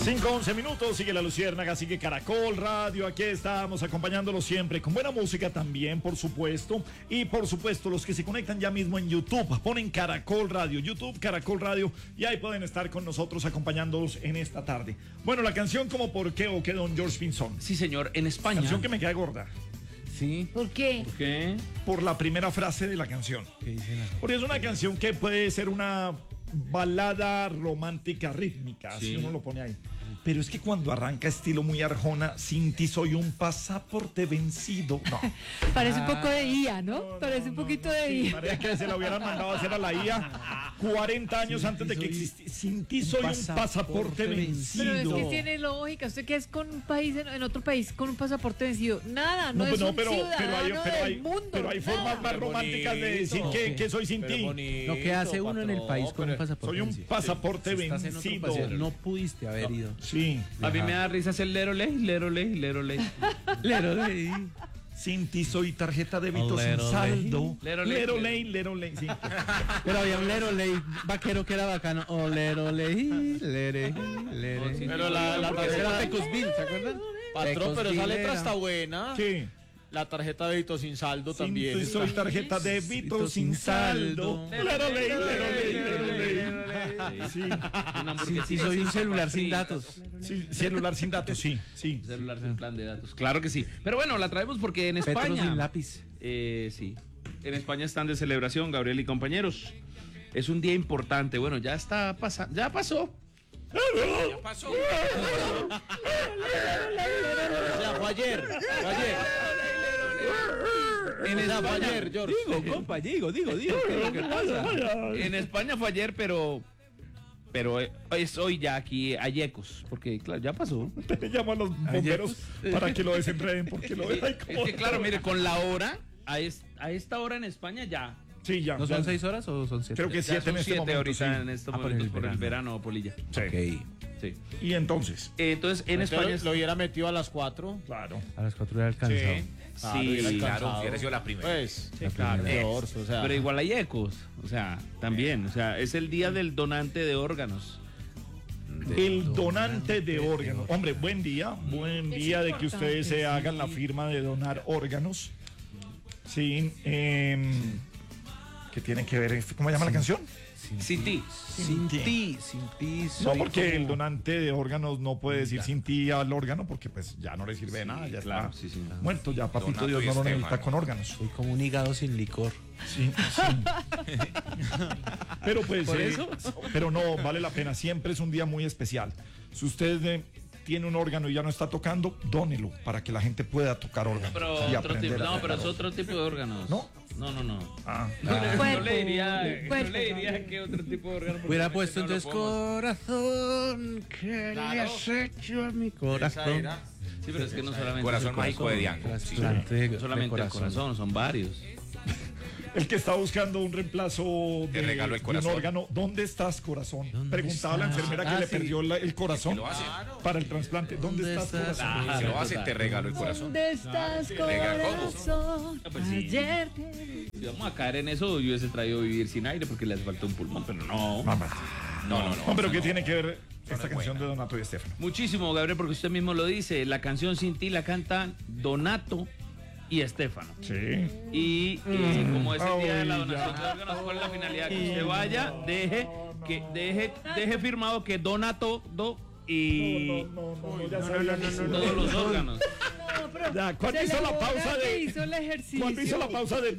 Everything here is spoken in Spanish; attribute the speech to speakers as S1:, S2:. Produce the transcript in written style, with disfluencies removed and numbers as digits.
S1: 5:11 minutos, sigue La Luciérnaga, sigue Caracol Radio, aquí estamos acompañándolos siempre con buena música también, por supuesto, y por supuesto los que se conectan ya mismo en YouTube, ponen Caracol Radio, YouTube Caracol Radio, y ahí pueden estar con nosotros acompañándolos en esta tarde. Bueno, la canción como ¿Por qué o qué, don George Pinzón?
S2: Sí, señor, en España.
S1: Canción que me queda gorda.
S2: Sí.
S3: ¿Por qué?
S2: ¿Por qué?
S1: Por la primera frase de la canción.
S2: ¿Qué dice la...
S1: Porque es una canción que puede ser una balada romántica rítmica,
S2: Sí.
S1: si uno lo pone ahí. Pero es que cuando arranca estilo muy Arjona, sin ti soy un pasaporte vencido. No.
S3: Parece un poco de IA, ¿no? Parece un poquito de
S1: Sí,
S3: IA.
S1: parece que se la hubieran mandado a hacer a la IA 40 años antes de que existiera. Sin ti soy un pasaporte vencido.
S3: Pero es que tiene lógica. ¿Usted qué es con un país, en otro país, con un pasaporte vencido? Nada, no, es un ciudadano del mundo.
S1: pero hay formas
S3: nada.
S1: más románticas de decir que soy sin ti.
S4: Lo que hace uno en el país con un pasaporte
S1: Soy un
S4: vencido.
S1: pasaporte
S4: Si estás en otro
S1: vencido.
S4: país, no pudiste haber ido.
S1: Sí.
S2: A mí me da risa hacer leroley.
S4: Leroley.
S1: Sin ti soy tarjeta de débito sin
S4: Leroley.
S1: saldo.
S2: Leroley.
S1: Leroley, sí.
S4: Pero había un Leroley vaquero que era bacano. Oh, Leroley, Lere.
S5: Pero la
S4: Era Pecosville, ¿se acuerdan?
S5: patrón, pero esa
S4: Pecosville
S5: letra
S4: era.
S5: está buena.
S1: Sí.
S5: La tarjeta de débito sin saldo también.
S1: Sin ti soy tarjeta de débito sin saldo. Leroley. Sí.
S4: Sí, soy un celular sin datos.
S1: Sí, celular sin datos, sí.
S2: Celular sin plan de datos. Claro que sí. Pero bueno, la traemos porque en
S4: Petro
S2: España.
S4: sin lápiz.
S2: Sí. En España están de celebración, Gabriel y compañeros. Es un día importante. Bueno, ya está pasando. Ya pasó.
S5: O sea, fue ayer.
S2: En
S5: Fue ayer, George.
S4: Digo, compa, digo. ¿Qué es lo que pasa?
S2: En España fue ayer, pero es hoy ya aquí hay ecos, porque claro, ya pasó.
S1: Te llamo a los bomberos para que lo desenreden, porque lo dejan
S2: Es
S1: como...
S2: que claro, mire, con la hora, a esta hora en España ya.
S1: Sí, ya.
S4: ¿No son 6 horas o son 7?
S1: Creo que
S2: Ya
S1: 7
S2: son
S1: en este
S2: 7
S1: momento,
S2: ahorita
S1: sí.
S2: en estos
S4: por
S2: momentos
S4: el
S2: por el
S4: verano.
S2: verano, Polilla.
S1: Sí.
S2: Sí.
S1: Y entonces,
S2: Entonces, en España
S5: Lo hubiera metido a las 4.
S1: claro.
S4: A las 4 era alcanzado.
S5: Claro, hubiera sido la primera. Pues,
S4: claro.
S5: George, o sea.
S2: Pero igual hay ecos, o sea, también, o sea, es el día del donante de órganos.
S1: El donante de órganos. Hombre, buen día de que ustedes se hagan la firma de donar órganos. Sí. ¿Qué tiene que ver? ¿Cómo se llama la canción?
S2: Sin ti.
S4: Sin ti
S1: No,
S4: soy
S1: porque el
S4: como-
S1: donante de órganos no puede decir sin ti al órgano porque pues ya no le sirve de nada, ya
S2: claro,
S1: está
S2: sí.
S1: muerto, ya papito
S6: Donato
S1: Dios
S6: y
S1: no lo
S6: Estefano.
S1: necesita con órganos.
S4: Soy como un hígado sin licor.
S1: Sí. Pero pues,
S2: ¿Por eso?
S1: pero no, vale la pena, siempre es un día muy especial. Si usted tiene un órgano y ya no está tocando, dónelo para que la gente pueda tocar órganos.
S2: Pero
S1: y
S2: otro
S1: aprender
S2: tipo,
S1: a
S2: no,
S1: tocar
S2: pero es
S1: órganos.
S2: otro tipo de órganos.
S1: ¿No?
S2: No.
S1: Ah,
S2: No le diría,
S3: Cuerpo.
S2: no le diría que otro tipo de órgano. porque
S4: Hubiera
S2: realmente
S4: puesto
S2: no lo
S4: entonces
S2: podemos-
S4: corazón, ¿qué le
S5: Claro.
S4: has hecho a mi
S5: Esa
S4: corazón?
S5: era.
S2: Sí, pero es que no solamente
S6: Corazón
S2: es el
S6: mágico de Diango. Sí.
S4: Trasplante de
S2: No solamente el corazón, son varios.
S1: el que está buscando un reemplazo
S6: Te regalo el
S1: de un
S6: corazón.
S1: órgano, ¿dónde estás, corazón?
S4: ¿Dónde
S1: Preguntaba la
S4: estás?
S1: enfermera que
S4: Ah,
S1: le
S4: sí.
S1: perdió el corazón
S6: Lo hace.
S1: para el trasplante. ¿Dónde
S4: ¿Dónde
S1: estás,
S4: estás?
S1: corazón?
S6: Si lo hace, te regalo el corazón.
S3: ¿Dónde estás, corazón?
S2: Pues sí.
S3: Ayer te...
S2: Si vamos a caer en eso, yo hubiese traído Vivir sin aire porque le hace falta un pulmón, pero no.
S1: No, pero ¿qué tiene que ver esta canción de Donato y Estefano?
S2: Muchísimo, Gabriel, porque usted mismo lo dice. La canción Sin ti la cantan Donato y Estefano.
S1: Sí.
S2: Y como es el día de la
S1: Ay,
S2: donación de órganos, ¿cuál es la finalidad? Que usted vaya, deje firmado que Donato y
S1: Ya sabía que sí.
S2: todos los órganos.
S3: No, pero
S1: Ya, ¿cuándo
S3: se
S1: hizo
S3: le
S1: la
S3: nota
S1: pausa
S3: que
S1: de-
S3: hizo el ejercicio.
S1: ¿Cuándo hizo la pausa de